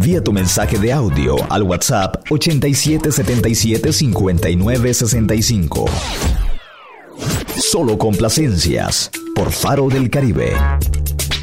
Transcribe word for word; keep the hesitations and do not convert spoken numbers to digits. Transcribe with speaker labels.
Speaker 1: Envía tu mensaje de audio al WhatsApp ochenta y siete setenta y siete cincuenta y nueve sesenta y cinco. Solo complacencias por Faro del Caribe.